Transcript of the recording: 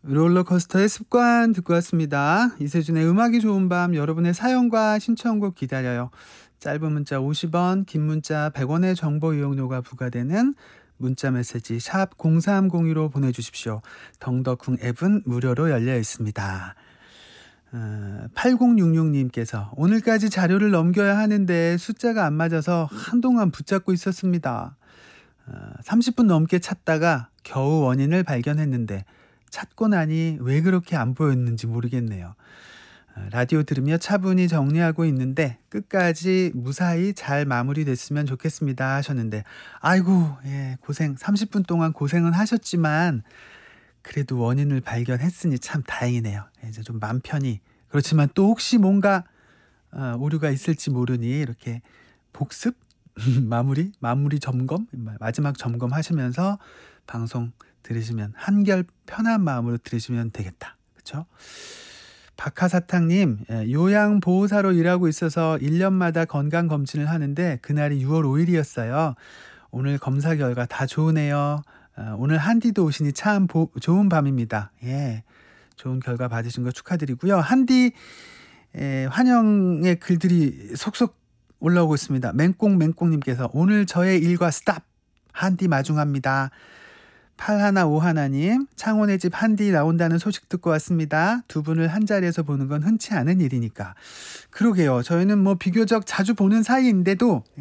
롤러코스터의 습관 듣고 왔습니다. 이세준의 음악이 좋은 밤, 여러분의 사연과 신청곡 기다려요. 짧은 문자 50원, 긴 문자 100원의 정보 이용료가 부과되는 문자 메시지 샵 0302로 보내주십시오. 덩더쿵 앱은 무료로 열려 있습니다. 8066님께서 오늘까지 자료를 넘겨야 하는데 숫자가 안 맞아서 한동안 붙잡고 있었습니다. 30분 넘게 찾다가 겨우 원인을 발견했는데 찾고 나니 왜 그렇게 안 보였는지 모르겠네요. 라디오 들으며 차분히 정리하고 있는데 끝까지 무사히 잘 마무리됐으면 좋겠습니다 하셨는데, 아이고, 예, 고생 30분 동안 고생은 하셨지만 그래도 원인을 발견했으니 참 다행이네요. 이제 좀 맘 편히, 그렇지만 또 혹시 뭔가 오류가 있을지 모르니 이렇게 복습 마무리 점검, 마지막 점검하시면서 방송 들으시면 한결 편한 마음으로 들으시면 되겠다. 그렇죠? 박하사탕님, 요양보호사로 일하고 있어서 1년마다 건강검진을 하는데 그날이 6월 5일이었어요. 오늘 검사 결과 다 좋으네요. 오늘 한디도 오시니 참 좋은 밤입니다. 예, 좋은 결과 받으신 거 축하드리고요. 한디 환영의 글들이 속속 올라오고 있습니다. 맹꽁맹꽁님께서 오늘 저의 일과 스탑, 한디 마중합니다. 8151님, 창원의 집 한디 나온다는 소식 듣고 왔습니다. 두 분을 한 자리에서 보는 건 흔치 않은 일이니까. 그러게요. 저희는 뭐 비교적 자주 보는 사이인데도